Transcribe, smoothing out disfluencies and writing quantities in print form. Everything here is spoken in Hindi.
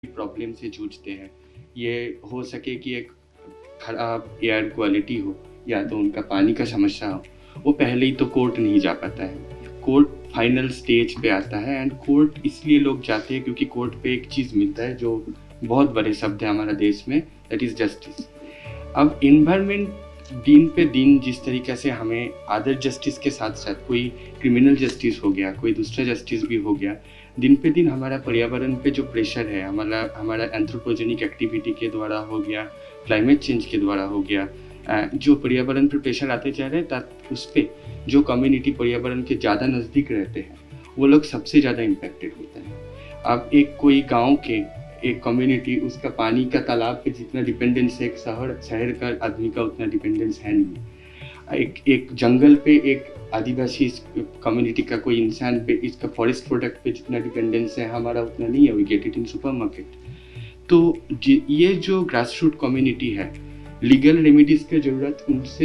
प्रॉब्लम से जूझते हैं। ये हो सके कि एक खराब एयर क्वालिटी हो या तो उनका पानी का समस्या हो, वो पहले ही तो कोर्ट नहीं जा पाता है। कोर्ट फाइनल स्टेज पे आता है एंड कोर्ट इसलिए लोग जाते हैं क्योंकि कोर्ट पे एक चीज़ मिलता है जो बहुत बड़े शब्द है हमारा देश में, दैट इज़ जस्टिस। अब इन्वायरमेंट दिन पे दिन जिस तरीके से हमें अदर जस्टिस के साथ साथ कोई क्रिमिनल जस्टिस हो गया, कोई दूसरा जस्टिस भी हो गया, दिन पे दिन हमारा पर्यावरण पे जो प्रेशर है हमारा एंथ्रोपोजेनिक एक्टिविटी के द्वारा हो गया, क्लाइमेट चेंज के द्वारा हो गया, जो पर्यावरण पे प्रेशर आते जा रहे हैं उस पर जो कम्युनिटी पर्यावरण के ज़्यादा नज़दीक रहते हैं वो लोग सबसे ज़्यादा इम्पेक्टेड होते हैं। अब एक कोई गांव के एक कम्युनिटी उसका पानी का तालाब पे जितना डिपेंडेंस है, एक शहर का आदमी का उतना डिपेंडेंस है नहीं। एक जंगल पे एक आदिवासी कम्युनिटी का कोई इंसान पे इसका फॉरेस्ट प्रोडक्ट पे जितना डिपेंडेंस है हमारा उतना नहीं है। We get it in supermarket. तो ये जो ग्रास रूट कम्युनिटी है, लीगल रेमेडीज की ज़रूरत उनसे